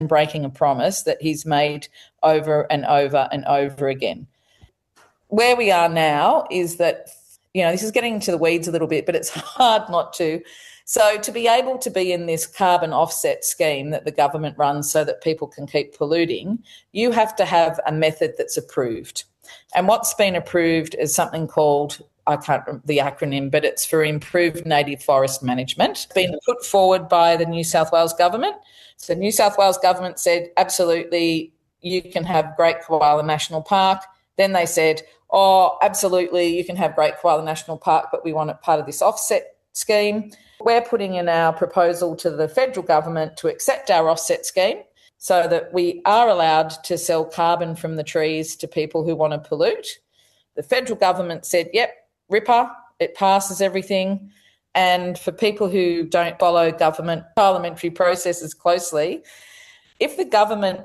breaking a promise that he's made over and over and over again. Where we are now is that, this is getting into the weeds a little bit, but it's hard not to. So to be able to be in this carbon offset scheme that the government runs so that people can keep polluting, you have to have a method that's approved. And what's been approved is something called, I can't remember the acronym, but it's for Improved Native Forest Management. It's been put forward by the New South Wales government. So New South Wales government said, absolutely, you can have Great Koala National Park. Then they said, absolutely, you can have Great Koala National Park, but we want it part of this offset scheme. We're putting in our proposal to the federal government to accept our offset scheme so that we are allowed to sell carbon from the trees to people who want to pollute. The federal government said, yep, ripper, it passes everything. And for people who don't follow government parliamentary processes closely, if the government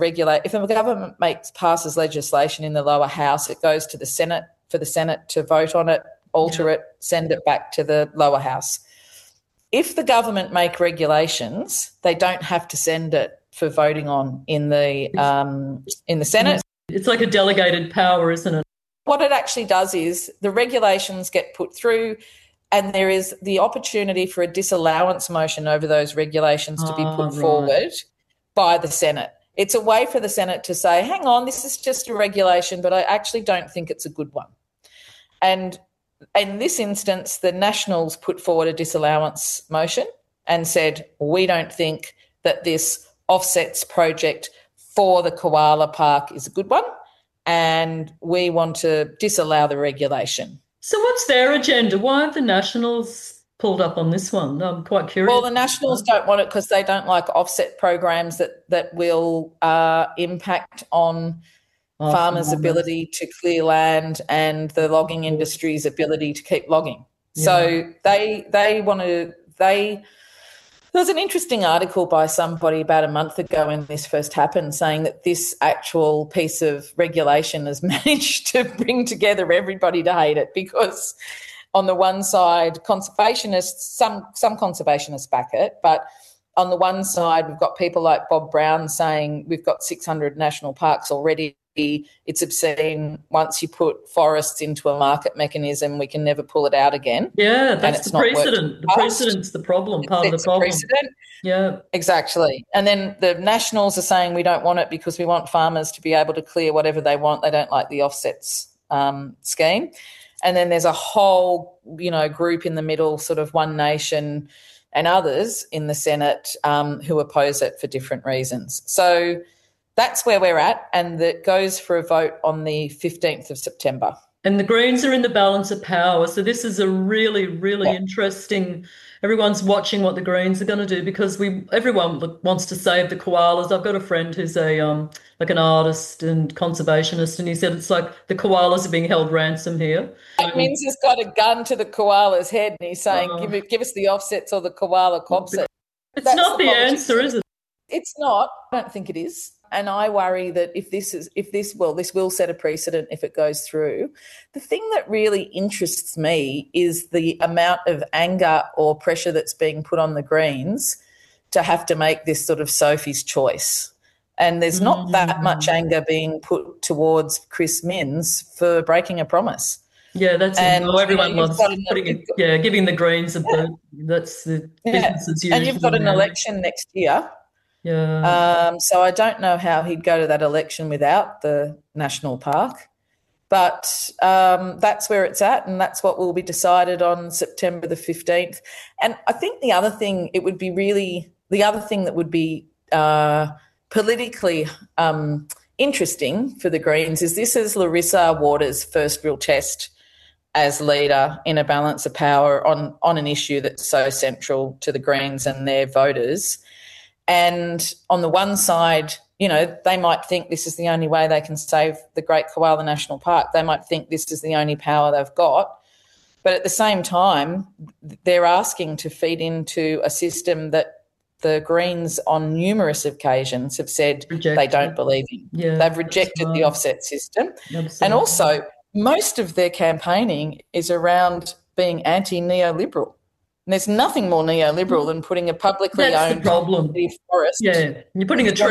passes legislation in the lower house, it goes to the Senate for the Senate to vote on it, alter it, send it back to the lower house. If the government make regulations, they don't have to send it for voting on in the Senate. It's like a delegated power, isn't it? What it actually does is the regulations get put through and there is the opportunity for a disallowance motion over those regulations to be put forward by the Senate. It's a way for the Senate to say, hang on, this is just a regulation, but I actually don't think it's a good one. And in this instance, the Nationals put forward a disallowance motion and said, we don't think that this offsets project for the koala park is a good one, and we want to disallow the regulation. So what's their agenda? Why have the Nationals pulled up on this one? I'm quite curious. Well, the Nationals don't want it because they don't like offset programs that will impact on farmers' ability to clear land and the logging industry's ability to keep logging. Yeah. So they want to there was an interesting article by somebody about a month ago when this first happened saying that this actual piece of regulation has managed to bring together everybody to hate it because on the one side, conservationists, some conservationists back it, but on the one side we've got people like Bob Brown saying we've got 600 national parks already. It's obscene. Once you put forests into a market mechanism, we can never pull it out again. Yeah, that's the precedent. The precedent's the problem, part of the problem. Precedent. Yeah. Exactly. And then the Nationals are saying we don't want it because we want farmers to be able to clear whatever they want. They don't like the offsets scheme. And then there's a whole, group in the middle, sort of One Nation and others in the Senate who oppose it for different reasons. So that's where we're at, and that goes for a vote on the 15th of September. And the Greens are in the balance of power. So this is a really, really interesting. Everyone's watching what the Greens are going to do because everyone wants to save the koalas. I've got a friend who's an artist and conservationist, and he said it's like the koalas are being held ransom here. That means he's got a gun to the koala's head and he's saying, give us the offsets or the koala cops it. It's not the answer, is it? It's not. I don't think it is. And I worry that this will set a precedent if it goes through. The thing that really interests me is the amount of anger or pressure that's being put on the Greens to have to make this sort of Sophie's choice. And there's not that much anger being put towards Chris Minns for breaking a promise. Yeah, that's everyone loves giving the Greens a vote. That's the business as usual. And you've got an election next year. Yeah. So I don't know how he'd go to that election without the national park, but that's where it's at, and that's what will be decided on September the 15th. And I think the other thing that would be politically interesting for the Greens is this is Larissa Waters' first real test as leader in a balance of power on an issue that's so central to the Greens and their voters. And on the one side, they might think this is the only way they can save the Great Koala National Park. They might think this is the only power they've got. But at the same time, they're asking to feed into a system that the Greens on numerous occasions have said they don't believe in. Yeah, they've rejected the offset system. Absolutely. And also most of their campaigning is around being anti-neoliberal. And there's nothing more neoliberal than putting a publicly That's the owned problem. forest Yeah, you're putting a into